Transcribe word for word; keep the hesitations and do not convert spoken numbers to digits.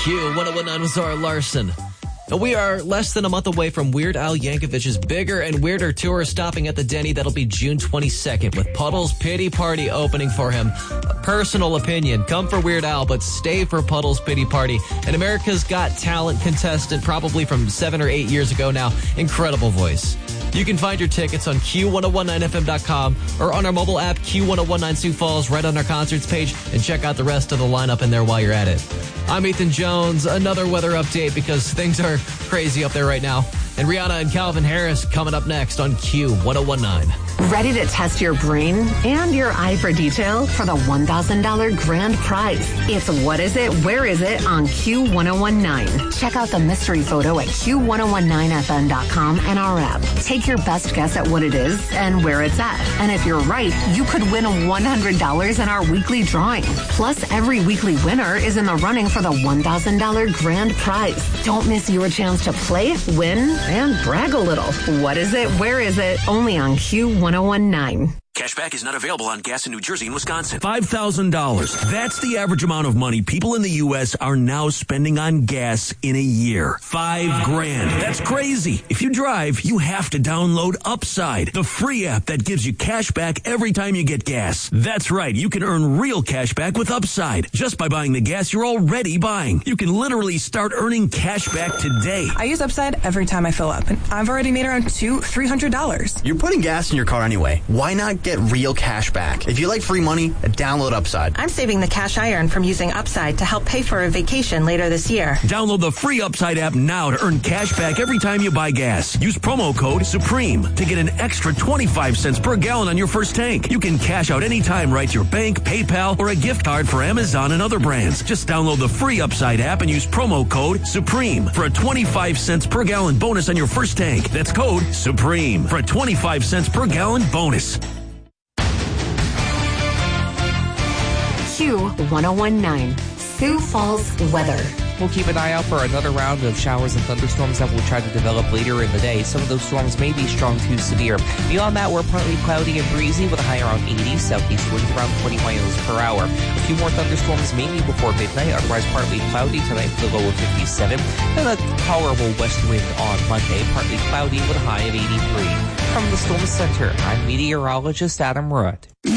Q one oh one nine with Zara Larson. And we are less than a month away from Weird Al Yankovic's bigger and weirder tour stopping at the Denny. That'll be June twenty-second with Puddle's Pity Party opening for him. A personal opinion, come for Weird Al, but stay for Puddle's Pity Party. An America's Got Talent contestant, probably from seven or eight years ago now. Incredible voice. You can find your tickets on Q ten nineteen F M dot com or on our mobile app Q ten nineteen Sioux Falls right on our concerts page, and check out the rest of the lineup in there while you're at it. I'm Ethan Jones. Another weather update because things are crazy up there right now. And Rihanna and Calvin Harris coming up next on Q ten nineteen. Ready to test your brain and your eye for detail for the one thousand dollars grand prize? It's What Is It, Where Is It on Q ten nineteen. Check out the mystery photo at Q ten nineteen F M dot com and our app. Take your best guess at what it is and where it's at. And if you're right, you could win one hundred dollars in our weekly drawing. Plus, every weekly winner is in the running for the one thousand dollars grand prize. Don't miss your chance to play, win, and brag a little. What is it? Where is it? Only on Q ten nineteen. Cashback is not available on gas in New Jersey and Wisconsin. five thousand dollars. That's the average amount of money people in the U S are now spending on gas in a year. Five grand. That's crazy. If you drive, you have to download Upside, the free app that gives you cash back every time you get gas. That's right. You can earn real cash back with Upside just by buying the gas you're already buying. You can literally start earning cash back today. I use Upside every time I fill up, and I've already made around two, three hundred dollars. You're putting gas in your car anyway. Why not get real cash back? If you like free money, download Upside. I'm saving the cash I earn from using Upside to help pay for a vacation later this year. Download the free Upside app now to earn cash back every time you buy gas. Use promo code SUPREME to get an extra twenty-five cents per gallon on your first tank. You can cash out anytime right to your bank, PayPal, or a gift card for Amazon and other brands. Just download the free Upside app and use promo code SUPREME for a twenty-five cents per gallon bonus on your first tank. That's code SUPREME for a twenty-five cents per gallon bonus. Q ten nineteen. Sioux Falls weather. We'll keep an eye out for another round of showers and thunderstorms that will try to develop later in the day. Some of those storms may be strong to severe. Beyond that, we're partly cloudy and breezy with a high around eighty, southeast winds around twenty miles per hour. A few more thunderstorms mainly before midnight, otherwise partly cloudy tonight with a low of fifty-seven. And a tolerable west wind on Monday, partly cloudy with a high of eighty-three. From the Storm Center, I'm meteorologist Adam Rudd.